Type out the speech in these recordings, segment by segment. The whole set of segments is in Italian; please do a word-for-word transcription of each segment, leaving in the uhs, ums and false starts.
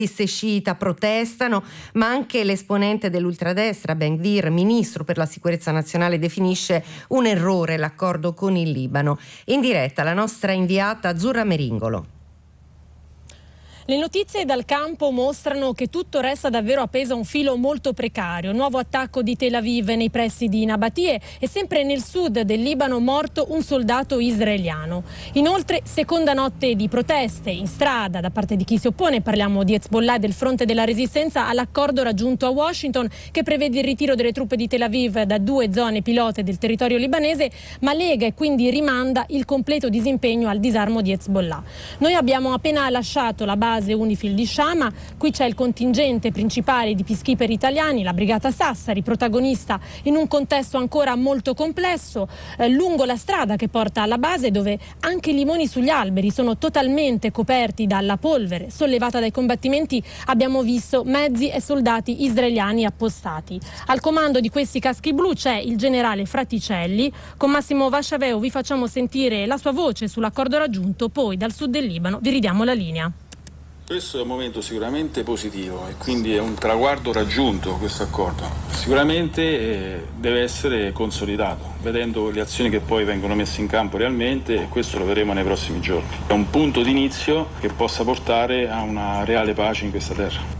sciita protestano, ma anche l'esponente dell'ultradestra Ben Gvir, ministro per la sicurezza nazionale, definisce un errore l'accordo con il Libano. In diretta la nostra inviata Azzurra Meringolo. Le notizie dal campo mostrano che tutto resta davvero appeso a un filo molto precario. Nuovo attacco di Tel Aviv nei pressi di Nabatie e sempre nel sud del Libano morto un soldato israeliano. Inoltre seconda notte di proteste in strada da parte di chi si oppone, parliamo di Hezbollah e del fronte della resistenza all'accordo raggiunto a Washington che prevede il ritiro delle truppe di Tel Aviv da due zone pilote del territorio libanese, ma lega e quindi rimanda il completo disimpegno al disarmo di Hezbollah. Noi abbiamo appena lasciato la base Unifil di Shama, qui c'è il contingente principale di peacekeeper italiani, la brigata Sassari, protagonista in un contesto ancora molto complesso, eh, lungo la strada che porta alla base, dove anche i limoni sugli alberi sono totalmente coperti dalla polvere sollevata dai combattimenti. Abbiamo visto mezzi e soldati israeliani appostati. Al comando di questi caschi blu c'è il generale Fraticelli. Con Massimo Vasciaveo vi facciamo sentire la sua voce sull'accordo raggiunto, poi dal sud del Libano vi ridiamo la linea. Questo è un momento sicuramente positivo e quindi è un traguardo raggiunto questo accordo. Sicuramente eh, deve essere consolidato, vedendo le azioni che poi vengono messe in campo realmente, e questo lo vedremo nei prossimi giorni. È un punto di inizio che possa portare a una reale pace in questa terra.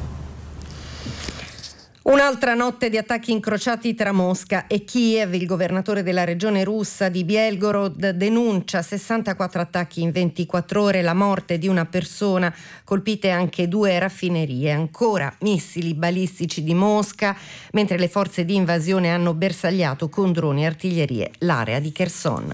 Un'altra notte di attacchi incrociati tra Mosca e Kiev. Il governatore della regione russa di Belgorod denuncia sessantaquattro attacchi in ventiquattro ore, la morte di una persona, colpite anche due raffinerie. Ancora missili balistici di Mosca, mentre le forze di invasione hanno bersagliato con droni e artiglierie l'area di Kherson.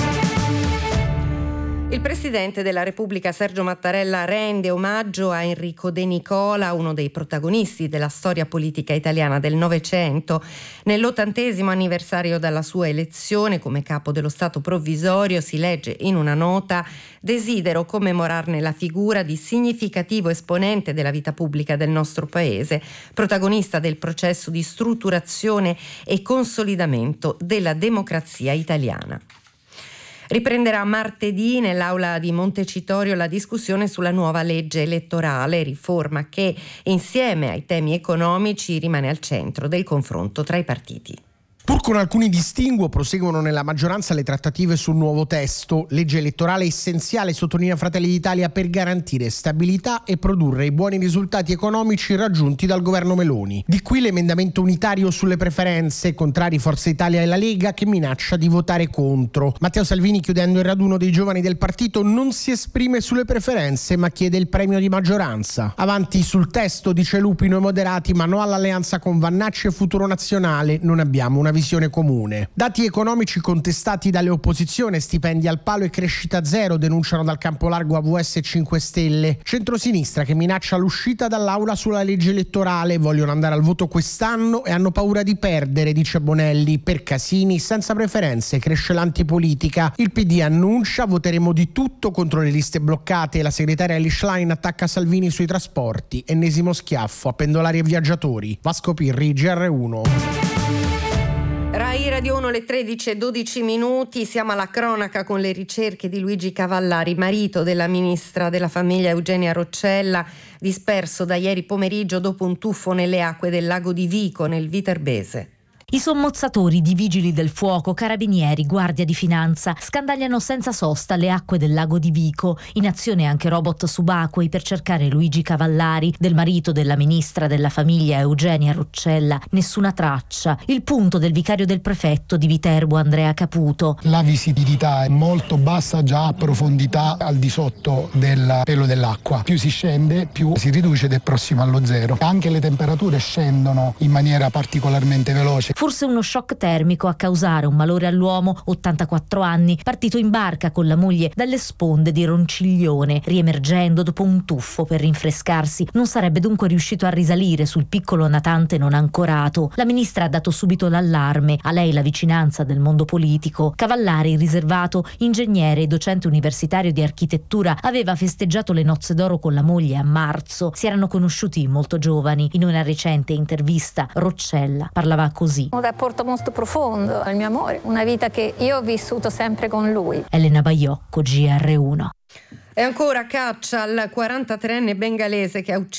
Il presidente della Repubblica Sergio Mattarella rende omaggio a Enrico De Nicola, uno dei protagonisti della storia politica italiana del Novecento. Nell'ottantesimo anniversario dalla sua elezione come capo dello Stato provvisorio si legge in una nota: desidero commemorarne la figura di significativo esponente della vita pubblica del nostro paese, protagonista del processo di strutturazione e consolidamento della democrazia italiana. Riprenderà martedì nell'aula di Montecitorio la discussione sulla nuova legge elettorale, riforma che insieme ai temi economici rimane al centro del confronto tra i partiti. Pur con alcuni distinguo, proseguono nella maggioranza le trattative sul nuovo testo. Legge elettorale essenziale, sottolinea Fratelli d'Italia, per garantire stabilità e produrre i buoni risultati economici raggiunti dal governo Meloni. Di qui l'emendamento unitario sulle preferenze, contrari Forza Italia e la Lega, che minaccia di votare contro. Matteo Salvini, chiudendo il raduno dei giovani del partito, non si esprime sulle preferenze ma chiede il premio di maggioranza. Avanti sul testo, dice Lupino e Moderati, ma no all'alleanza con Vannacci e Futuro Nazionale, non abbiamo una visione comune. Dati economici contestati dalle opposizioni, stipendi al palo e crescita zero, denunciano dal campo largo A V S e cinque Stelle. Centrosinistra che minaccia l'uscita dall'aula sulla legge elettorale, vogliono andare al voto quest'anno e hanno paura di perdere, dice Bonelli. Per Casini, senza preferenze, cresce l'antipolitica. Il P D annuncia: voteremo di tutto contro le liste bloccate. La segretaria Elly Schlein attacca Salvini sui trasporti, ennesimo schiaffo a pendolari e viaggiatori. Vasco Pirri, G R uno. Rai Radio uno, le tredici e dodici minuti, siamo alla cronaca con le ricerche di Luigi Cavallari, marito della ministra della famiglia Eugenia Roccella, disperso da ieri pomeriggio dopo un tuffo nelle acque del lago di Vico, nel Viterbese. I sommozzatori di vigili del fuoco, carabinieri, guardia di finanza scandagliano senza sosta le acque del lago di Vico. In azione anche robot subacquei per cercare Luigi Cavallari, del marito della ministra della famiglia Eugenia Roccella. Nessuna traccia. Il punto del vicario del prefetto di Viterbo, Andrea Caputo. La visibilità è molto bassa, già a profondità al di sotto del pelo dell'acqua. Più si scende, più si riduce ed è prossimo allo zero. Anche le temperature scendono in maniera particolarmente veloce. Forse uno shock termico a causare un malore all'uomo, ottantaquattro anni, partito in barca con la moglie dalle sponde di Ronciglione, riemergendo dopo un tuffo per rinfrescarsi. Non sarebbe dunque riuscito a risalire sul piccolo natante non ancorato. La ministra ha dato subito l'allarme, a lei la vicinanza del mondo politico. Cavallari, riservato, ingegnere e docente universitario di architettura, aveva festeggiato le nozze d'oro con la moglie a marzo. Si erano conosciuti molto giovani. In una recente intervista Roccella parlava così. Un rapporto molto profondo al mio amore, una vita che io ho vissuto sempre con lui. Elena Baiocco, G R uno. E ancora caccia al quarantatreenne bengalese che ha ucciso